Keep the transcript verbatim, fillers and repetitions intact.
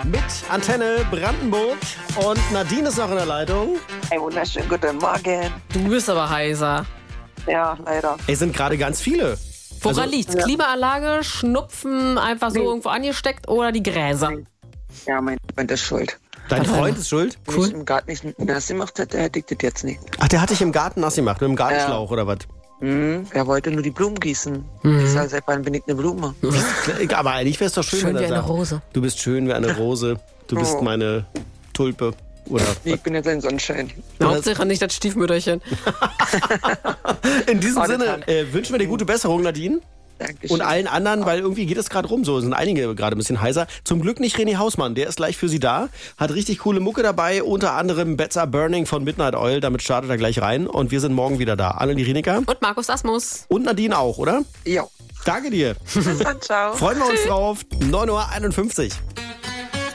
mit Antenne Brandenburg. Und Nadine ist noch in der Leitung. Einen wunderschönen guten Morgen. Du bist aber heiser. Ja, leider. Es sind gerade ganz viele. Woran Also- liegt's? Ja. Klimaanlage, Schnupfen, einfach so Nee. irgendwo angesteckt oder die Gräser? Ja, mein Freund ist schuld. Dein Warte Freund mal. ist schuld? Wenn ich im Garten nicht nass gemacht hätte, hätte ich das jetzt nicht. Ach, der hat dich im Garten nass gemacht, mit dem Gartenschlauch oder was? Mhm. Er wollte nur die Blumen gießen. Mhm. Ich sage, seit wann bin ich eine Blume? Aber eigentlich wäre es doch schön, Schön wenn wie er eine sagt, Rose. du bist schön wie eine Rose, du bist Oh. meine Tulpe. Oder Nee, ich bin jetzt ein Sonnenschein. Hauptsache nicht das Stiefmütterchen. in diesem Oh, das Sinne hat- äh, wünschen wir dir gute Besserung, Nadine. Dankeschön. Und allen anderen, weil irgendwie geht es gerade rum, so sind einige gerade ein bisschen heiser. Zum Glück nicht René Hausmann, der ist gleich für Sie da, hat richtig coole Mucke dabei, unter anderem Better Burning von Midnight Oil, damit startet er gleich rein und wir sind morgen wieder da. Annelie Rienecker Und Markus Asmus. und Nadine auch, oder? Jo. Danke dir. Bis dann, ciao. Freuen wir uns drauf. neun Uhr einundfünfzig.